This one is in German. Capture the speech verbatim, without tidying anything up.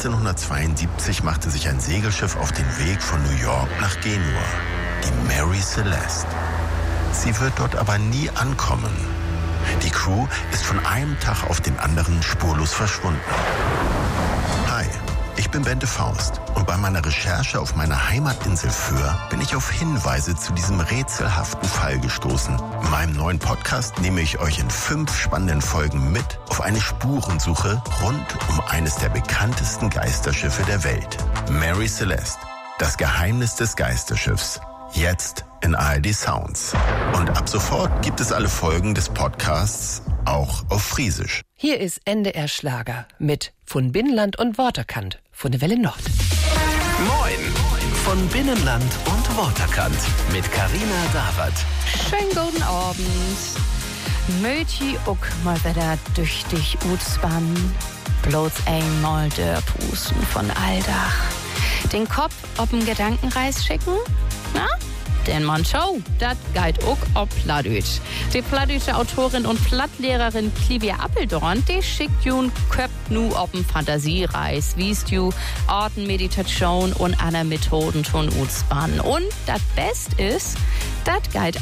achtzehnhundertzweiundsiebzig machte sich ein Segelschiff auf den Weg von New York nach Genua, die Mary Celeste. Sie wird dort aber nie ankommen. Die Crew ist von einem Tag auf den anderen spurlos verschwunden. Hi, ich bin Bente Faust und bei meiner Recherche auf meiner Heimatinsel Föhr bin ich auf Hinweise zu diesem rätselhaften Fall gestoßen. In meinem neuen Podcast nehme ich euch in fünf spannenden Folgen mit auf eine Spurensuche rund um eines der bekanntesten Geisterschiffe der Welt. Mary Celeste, das Geheimnis des Geisterschiffs. Jetzt in A R D Sounds. Und ab sofort gibt es alle Folgen des Podcasts auch auf Friesisch. Hier ist N D R Schlager mit von Binnenland und Waterkant von der Welle Nord. Moin von Binnenland und Waterkant mit Carina Dawert. Schönen guten Abend. Möti uck mal wieder tüchtig utspannen. Bloß einmal der Pusten von Alldach. Den Kopf ob'n Gedankenreis schicken? Na? Den man Show, dat geht auch ob Plattdeutsch. Die plattdeutsche Autorin und Plattlehrerin Clivia Appeldorn, die schickt jun köpt nu ob'n Fantasiereis, wiest ju Ortenmeditation und andere Methoden schon utspannen. Und dat Best ist, dat geht